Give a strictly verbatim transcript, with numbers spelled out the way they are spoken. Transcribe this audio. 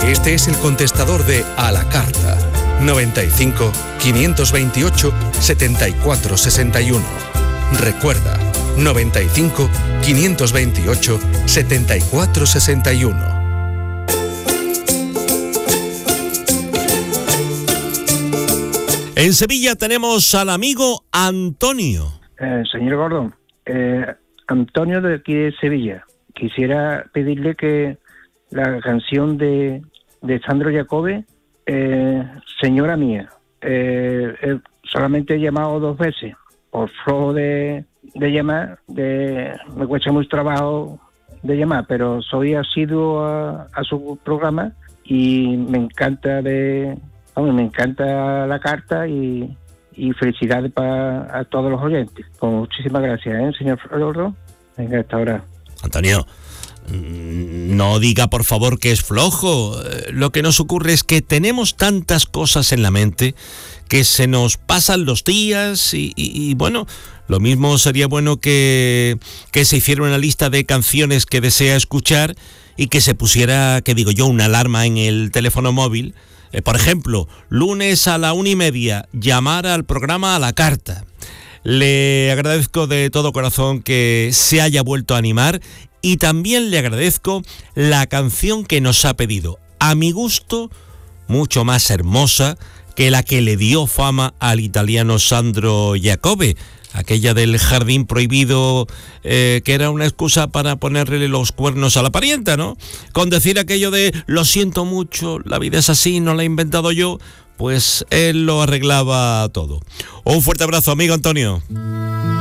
Este es el contestador de A la Carta. noventa y cinco, quinientos veintiocho, setenta y cuatro sesenta y uno. Recuerda, noventa y cinco, quinientos veintiocho, setenta y cuatro sesenta y uno. En Sevilla tenemos al amigo Antonio. Eh, señor Gordón, eh, Antonio de aquí de Sevilla. Quisiera pedirle que la canción de, de Sandro Jacobe, eh, Señora Mía, eh, eh, solamente he llamado dos veces, por flojo de, de llamar, de, me cuesta mucho trabajo de llamar, pero soy asiduo a, a su programa y me encanta de, vamos, me encanta la carta y, y felicidades para a todos los oyentes. Pues muchísimas gracias, ¿eh, señor Floro? Venga, hasta ahora. Antonio, no diga por favor que es flojo. Lo que nos ocurre es que tenemos tantas cosas en la mente que se nos pasan los días y, y, y bueno, lo mismo sería bueno que, que se hiciera una lista de canciones que desea escuchar y que se pusiera, que digo yo, una alarma en el teléfono móvil. Eh, por ejemplo, lunes a la una y media, llamar al programa A la Carta. Le agradezco de todo corazón que se haya vuelto a animar y también le agradezco la canción que nos ha pedido. A mi gusto, mucho más hermosa que la que le dio fama al italiano Sandro Jacobe, aquella del jardín prohibido, eh, que era una excusa para ponerle los cuernos a la parienta, ¿no? Con decir aquello de lo siento mucho, la vida es así, no la he inventado yo, pues él lo arreglaba todo. Un fuerte abrazo, amigo Antonio.